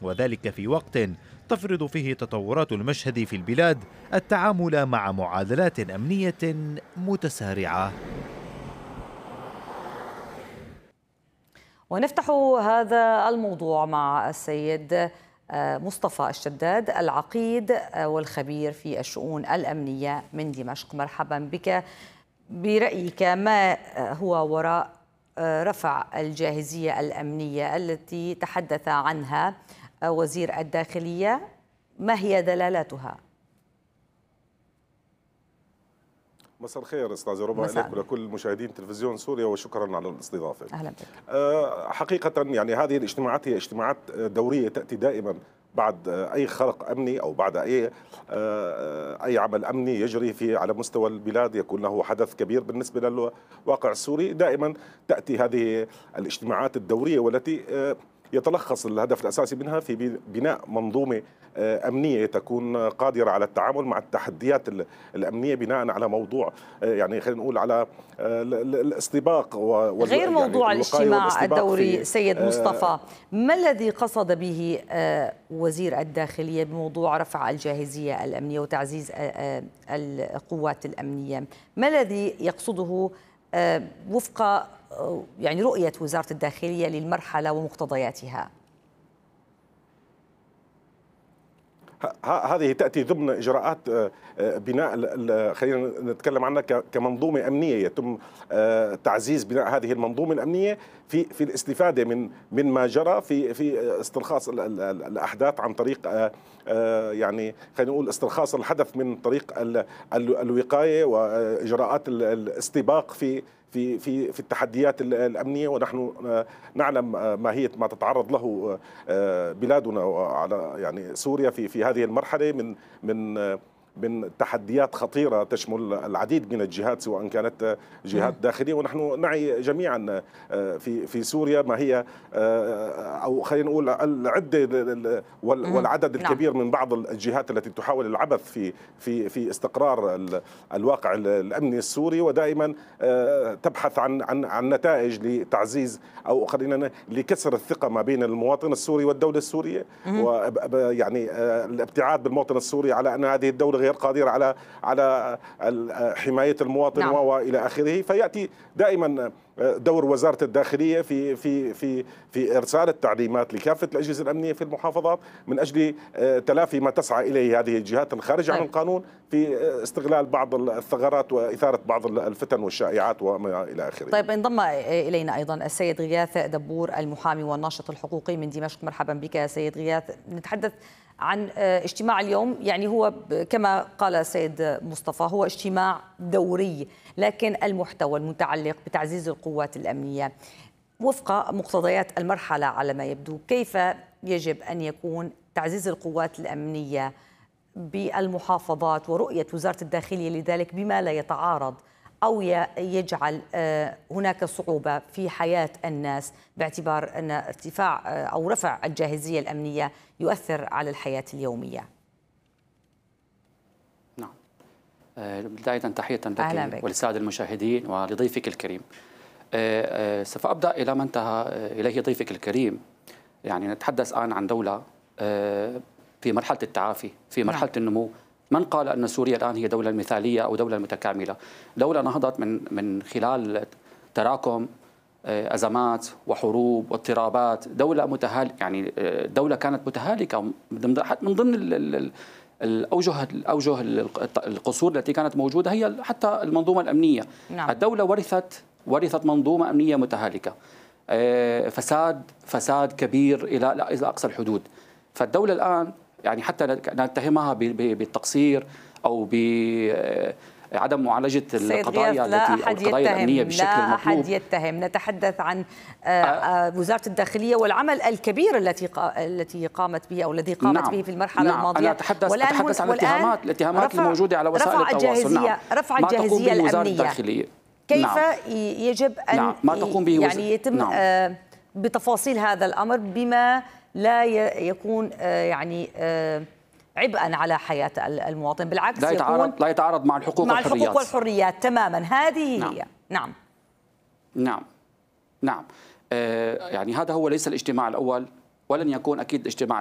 وذلك في وقت تفرض فيه تطورات المشهد في البلاد التعامل مع معادلات أمنية متسارعة. ونفتح هذا الموضوع مع السيد مصطفى الشداد العقيد والخبير في الشؤون الأمنية من دمشق. مرحبا بك. برأيك ما هو وراء رفع الجاهزية الأمنية التي تحدث عنها وزير الداخلية؟ ما هي دلالاتها؟ مساء الخير استاذ ربا لك ولكل مشاهدين تلفزيون سوريا، وشكرا على الاستضافه. اهلا بك. حقيقه يعني هذه الاجتماعات هي اجتماعات دوريه تاتي دائما بعد اي خرق امني او بعد اي عمل امني يجري على مستوى البلاد، يكون له حدث كبير بالنسبه للواقع السوري. دائما تاتي هذه الاجتماعات الدوريه والتي يتلخص الهدف الأساسي منها في بناء منظومة أمنية تكون قادرة على التعامل مع التحديات الأمنية بناء على موضوع يعني خلينا نقول على الاستباق غير موضوع الاجتماع الدوري. سيد مصطفى، ما الذي قصد به وزير الداخلية بموضوع رفع الجاهزية الأمنية وتعزيز القوات الأمنية؟ ما الذي يقصده وفق يعني رؤية وزارة الداخلية للمرحلة ومقتضياتها؟ هذه تأتي ضمن إجراءات بناء خلينا نتكلم عنها كمنظومة أمنية. يتم تعزيز بناء هذه المنظومة الأمنية في الاستفادة من ما جرى في استرخاص الأحداث عن طريق يعني خلينا نقول استرخاص الحدث من طريق الوقاية وإجراءات الاستباق في التحديات الأمنية. ونحن نعلم ماهية ما تتعرض له بلادنا وعلى يعني سوريا في هذه المرحلة من تحديات خطيرة تشمل العديد من الجهات، سواء كانت جهات داخلية. ونحن نعي جميعا في سوريا ما هي أو خلينا نقول العدة والعدد الكبير من بعض الجهات التي تحاول العبث في استقرار الواقع الأمني السوري، ودائما تبحث عن نتائج لتعزيز أو خلينا لكسر الثقة ما بين المواطن السوري والدولة السورية، ويعني الابتعاد بالمواطن السوري على أن هذه الدولة غير قادرة على حماية المواطن وإلى آخره. فيأتي دائما دور وزارة الداخلية في إرسال التعليمات لكافة الأجهزة الأمنية في المحافظات من أجل تلافي ما تسعى إليه هذه الجهات الخارجة عن القانون في استغلال بعض الثغرات وإثارة بعض الفتن والشائعات وما إلى آخره. طيب، انضم إلينا أيضا السيد غياث دبور المحامي والناشط الحقوقي من دمشق. مرحبا بك سيد غياث. نتحدث عن اجتماع اليوم، يعني هو كما قال السيد مصطفى هو اجتماع دوري، لكن المحتوى المتعلق بتعزيز القوات الأمنية وفق مقتضيات المرحلة على ما يبدو، كيف يجب أن يكون تعزيز القوات الأمنية بالمحافظات ورؤية وزارة الداخلية لذلك بما لا يتعارض أو يجعل هناك صعوبة في حياة الناس، باعتبار أن ارتفاع أو رفع الجاهزية الأمنية يؤثر على الحياة اليومية؟ نعم. بداية تحية لك وللسادة المشاهدين ولضيفك الكريم. سوف أبدأ إلى ما انتهى إليه ضيفك الكريم. يعني نتحدث الآن عن دولة في مرحلة التعافي، في مرحلة النمو. من قال أن سوريا الآن هي دولة مثالية أو دولة متكاملة؟ دولة نهضت من خلال تراكم أزمات وحروب واضطرابات، دولة يعني دولة كانت متهالكة من ضمن الأوجه القصور التي كانت موجودة هي حتى المنظومة الأمنية. نعم. الدولة ورثت منظومة أمنية متهالكة، فساد كبير إلى أقصى الحدود. فالدولة الآن يعني حتى نتهمها بالتقصير أو بعدم معالجة القضايا الأمنية بالشكل المطلوب. لا أحد يتهم. نتحدث عن وزارة الداخلية والعمل الكبير التي قامت به أو الذي قامت به في المرحلة الماضية. أنا أتحدث عن الاتهامات الموجودة على وسائل التواصل. رفع الجاهزية الأمنية كيف يجب أن ما تقوم به يعني يتم بتفاصيل هذا الأمر بما لا يكون يعني عبئا على حياة المواطن، بالعكس لا يتعارض مع الحقوق والحريات تماما. هذه هي. نعم. يعني هذا هو ليس الاجتماع الأول ولن يكون أكيد اجتماع